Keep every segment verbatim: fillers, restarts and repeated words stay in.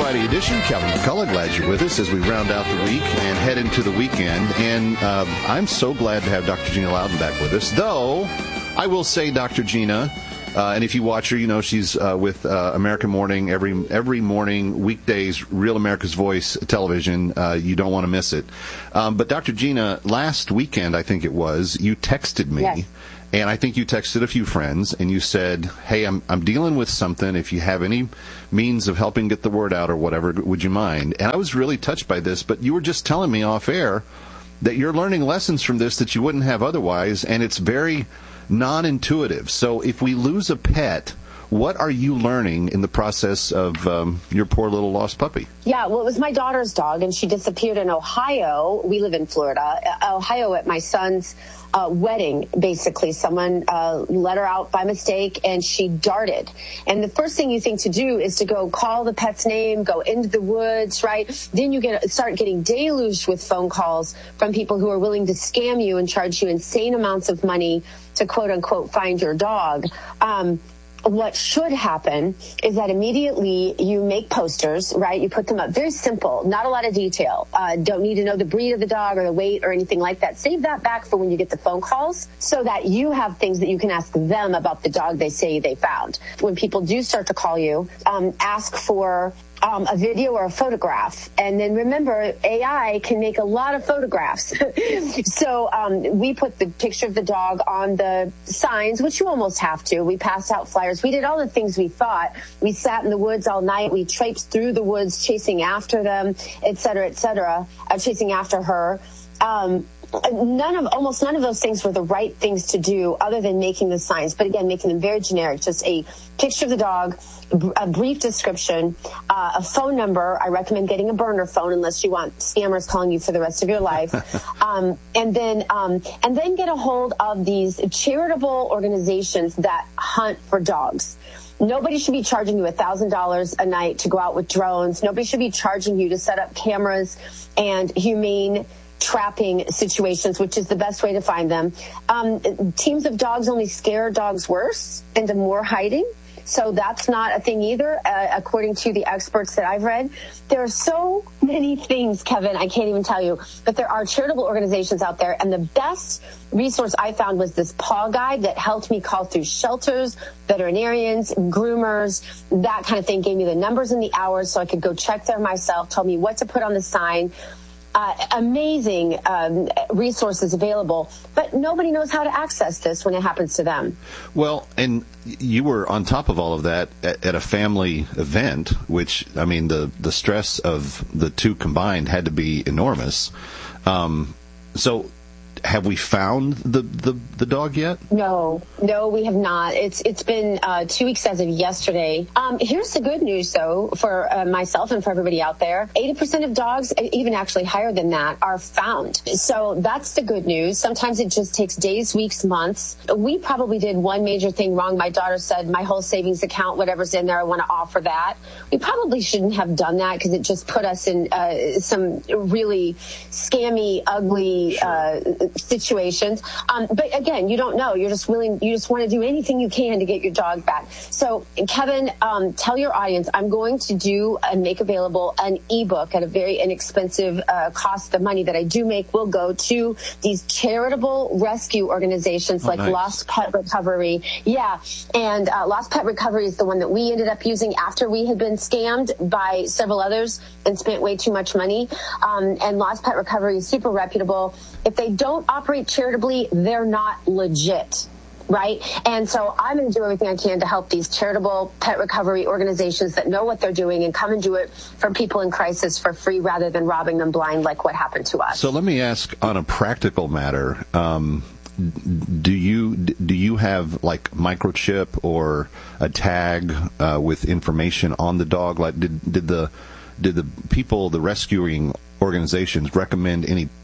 Friday edition. Kevin McCullough, glad you're with us as we round out the week and head into the weekend. And uh, I'm so glad to have Doctor Gina Loudon back with us. Though, I will say, Doctor Gina, uh, and if you watch her, you know she's uh, with uh, American Morning every every morning, weekdays, Real America's Voice television. Uh, you don't want to miss it. Um, but Doctor Gina, last weekend, I think it was, you texted me. Yes. And I think you texted a few friends, and you said, hey, I'm I'm dealing with something. If you have any means of helping get the word out or whatever, would you mind? And I was really touched by this, but you were just telling me off air that you're learning lessons from this that you wouldn't have otherwise, and it's very non-intuitive. So if we lose a pet, what are you learning in the process of um, your poor little lost puppy? Yeah, well, it was my daughter's dog, and she disappeared in Ohio. We live in Florida. Uh, Ohio at my son's uh, wedding, basically. Someone uh, let her out by mistake, and she darted. And the first thing you think to do is to go call the pet's name, go into the woods, right? Then you get start getting deluged with phone calls from people who are willing to scam you and charge you insane amounts of money to, quote-unquote, find your dog. Um What should happen is that immediately you make posters, right? You put them up. Very simple, not a lot of detail. Uh, don't need to know the breed of the dog or the weight or anything like that. Save that back for when you get the phone calls so that you have things that you can ask them about the dog they say they found. When people do start to call you, um, ask for Um, a video or a photograph. And then remember, A I can make a lot of photographs. So um, we put the picture of the dog on the signs, which you almost have to. We passed out flyers. We did all the things we thought. We sat in the woods all night. We traipsed through the woods chasing after them, et cetera, et cetera, uh, chasing after her. Um, None of, almost none of those things were the right things to do other than making the signs. But again, making them very generic. Just a picture of the dog, a brief description, uh, a phone number. I recommend getting a burner phone unless you want scammers calling you for the rest of your life. um, and then, um, and then get a hold of these charitable organizations that hunt for dogs. Nobody should be charging you one thousand dollars a night to go out with drones. Nobody should be charging you to set up cameras and humane trapping situations, which is the best way to find them. Um, teams of dogs only scare dogs worse into more hiding. So that's not a thing either, uh, according to the experts that I've read. There are so many things, Kevin, I can't even tell you, but there are charitable organizations out there. And the best resource I found was this paw guide that helped me call through shelters, veterinarians, groomers, that kind of thing. Gave me the numbers and the hours so I could go check there myself, told me what to put on the sign. Uh, amazing um, resources available, but nobody knows how to access this when it happens to them. Well, and you were on top of all of that at, at a family event, which, I mean, the, the stress of the two combined had to be enormous. Um, so have we found the, the, the dog yet? No, no, we have not. It's It's been uh, two weeks as of yesterday. Um, here's the good news, though, for uh, myself and for everybody out there. eighty percent of dogs, even actually higher than that, are found. So that's the good news. Sometimes it just takes days, weeks, months. We probably did one major thing wrong. My daughter said, my whole savings account, whatever's in there, I want to offer that. We probably shouldn't have done that because it just put us in uh, some really scammy, ugly uh situations. Um, but again, you don't know. You're just willing, you just want to do anything you can to get your dog back. So Kevin, um, tell your audience, I'm going to do and make available an ebook at a very inexpensive uh, cost. The money that I do make will go to these charitable rescue organizations oh, like nice. Lost Pet Recovery. Yeah. And uh, Lost Pet Recovery is the one that we ended up using after we had been scammed by several others and spent way too much money. Um, and Lost Pet Recovery is super reputable. If they don't operate charitably, they're not legit, right? And so I'm going to do everything I can to help these charitable pet recovery organizations that know what they're doing and come and do it for people in crisis for free rather than robbing them blind like what happened to us. So let me ask on a practical matter, um, do you do you have like microchip or a tag uh, with information on the dog? Like did did the did the people, the rescuing organizations recommend any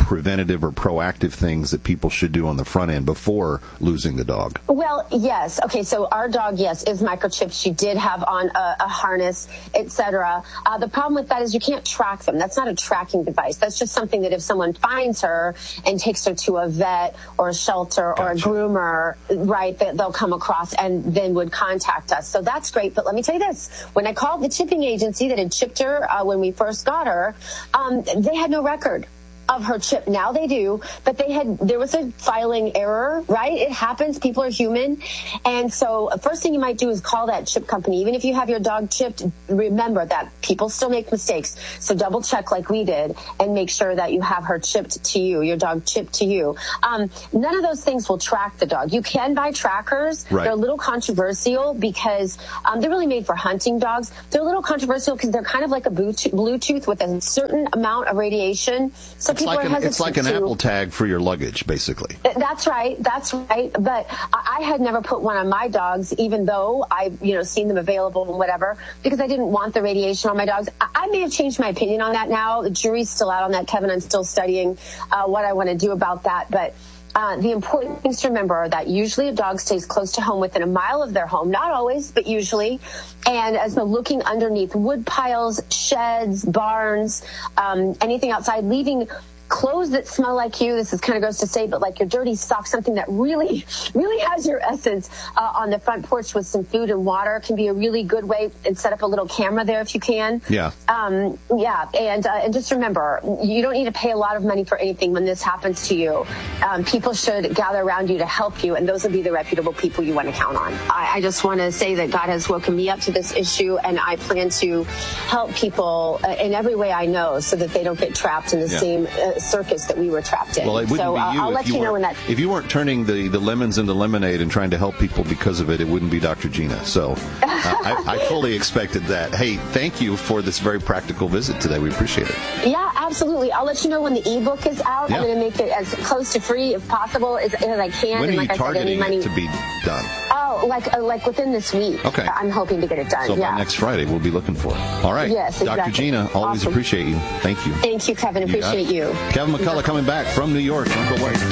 preventative or proactive things that people should do on the front end before losing the dog? Well, yes. Okay, so our dog, yes, is microchipped. She did have on a, a harness, et cetera. Uh, the problem with that is you can't track them. That's not a tracking device. That's just something that if someone finds her and takes her to a vet or a shelter gotcha. or a groomer, right, that they'll come across and then would contact us. So that's great. But let me tell you this. When I called the chipping agency that had chipped her uh, when we first got her, um, they had no record of her chip. Now they do, but they had, there was a filing error, right? It happens. People are human. And so first thing you might do is call that chip company. Even if you have your dog chipped, remember that people still make mistakes. So double check like we did and make sure that you have her chipped to you, your dog chipped to you. Um, none of those things will track the dog. You can buy trackers. Right. They're a little controversial because um, they're really made for hunting dogs. They're a little controversial because they're kind of like a Bluetooth with a certain amount of radiation. So It's like, an, it's like an Apple tag for your luggage, basically. That's right. That's right. But I, I had never put one on my dogs, even though I've, you know, seen them available and whatever, because I didn't want the radiation on my dogs. I, I may have changed my opinion on that now. The jury's still out on that, Kevin. I'm still studying uh, what I want to do about that. But Uh, the important things to remember are that usually a dog stays close to home within a mile of their home. Not always, but usually. And as they're looking underneath wood piles, sheds, barns, um, anything outside, leaving clothes that smell like you. This is kind of gross to say, but like your dirty socks, something that really, really has your essence uh, on the front porch with some food and water can be a really good way. And set up a little camera there if you can. Yeah. Um, yeah. And, uh, and just remember, you don't need to pay a lot of money for anything when this happens to you. Um, people should gather around you to help you, and those will be the reputable people you want to count on. I, I just want to say that God has woken me up to this issue, and I plan to help people uh, in every way I know so that they don't get trapped in the yeah. same uh, circus that we were trapped in. Well, it wouldn't so be you uh, I'll let you, you know when that. If you weren't turning the, the lemons into lemonade and trying to help people because of it, it wouldn't be Doctor Gina. So uh, I, I fully expected that. Hey, thank you for this very practical visit today. We appreciate it. Yeah, absolutely. I'll let you know when the ebook is out. Yeah. I'm going to make it as close to free if possible as, as I can. When are and like you I targeting said, any money... it to be done? Oh, like uh, like within this week. Okay. I'm hoping to get it done. So yeah. by next Friday, we'll be looking for it. All right. Yes, exactly. Doctor Gina, always awesome. appreciate you. Thank you. Thank you, Kevin. You appreciate you. Kevin McCullough coming back from New York. Don't go away.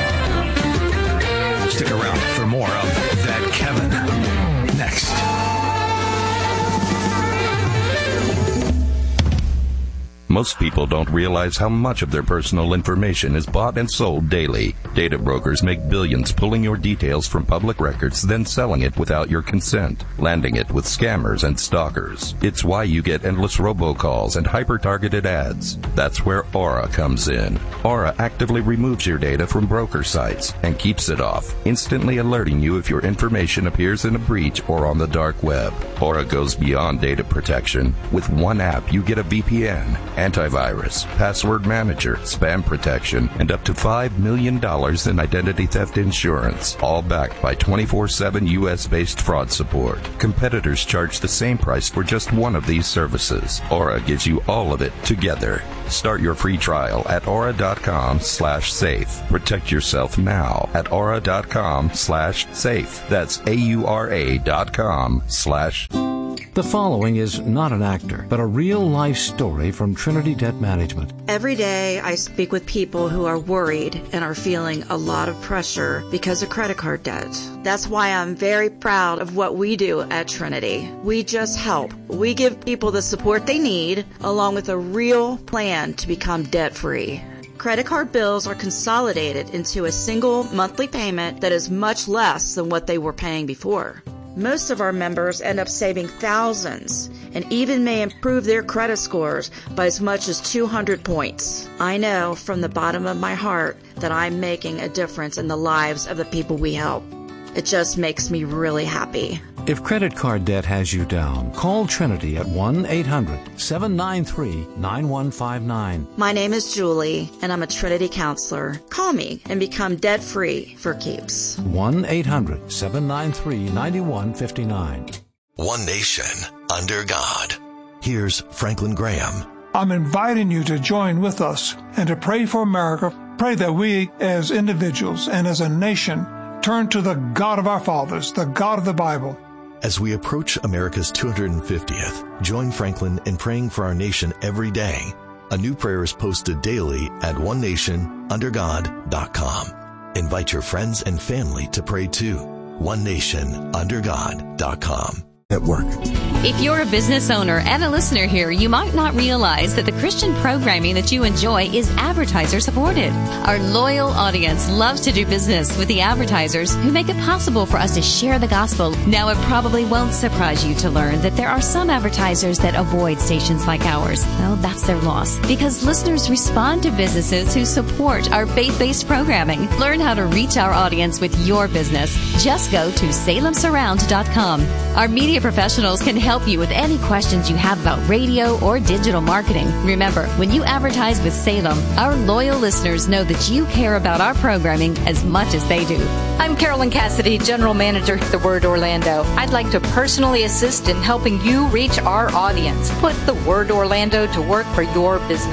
Stick around for more of That Kevin next. Most people don't realize how much of their personal information is bought and sold daily. Data brokers make billions pulling your details from public records, then selling it without your consent, landing it with scammers and stalkers. It's why you get endless robocalls and hyper-targeted ads. That's where Aura comes in. Aura actively removes your data from broker sites and keeps it off, instantly alerting you if your information appears in a breach or on the dark web. Aura goes beyond data protection. With one app, you get a V P N, antivirus, password manager, spam protection, and up to five million dollars in identity theft insurance, all backed by twenty-four seven U S-based fraud support. Competitors charge the same price for just one of these services. Aura gives you all of it together. Start your free trial at aura.com slash safe. Protect yourself now at aura.com slash safe. That's A-U-R-A dot com slash The following is not an actor, but a real-life story from Trinity Debt Management. Every day I speak with people who are worried and are feeling a lot of pressure because of credit card debt. That's why I'm very proud of what we do at Trinity. We just help. We give people the support they need, along with a real plan to become debt-free. Credit card bills are consolidated into a single monthly payment that is much less than what they were paying before. Most of our members end up saving thousands and even may improve their credit scores by as much as two hundred points. I know from the bottom of my heart that I'm making a difference in the lives of the people we help. It just makes me really happy. If credit card debt has you down, call Trinity at one eight hundred seven nine three nine one five nine. My name is Julie, and I'm a Trinity counselor. Call me and become debt-free for keeps. one eight hundred seven nine three nine one five nine. One nation under God. Here's Franklin Graham. I'm inviting you to join with us and to pray for America. Pray that we as individuals and as a nation turn to the God of our fathers, the God of the Bible. As we approach America's two hundred fiftieth, join Franklin in praying for our nation every day. A new prayer is posted daily at one nation under god dot com. Invite your friends and family to pray too. one nation under god dot com. Network. If you're a business owner and a listener here, you might not realize that the Christian programming that you enjoy is advertiser supported. Our loyal audience loves to do business with the advertisers who make it possible for us to share the gospel. Now, it probably won't surprise you to learn that there are some advertisers that avoid stations like ours. Well, that's their loss, because listeners respond to businesses who support our faith-based programming. Learn how to reach our audience with your business. Just go to salem surround dot com. Our media professionals can help you with any questions you have about radio or digital marketing. Remember, when you advertise with Salem, our loyal listeners know that you care about our programming as much as they do. I'm Carolyn Cassidy, General Manager at The Word Orlando. I'd like to personally assist in helping you reach our audience. Put The Word Orlando to work for your business.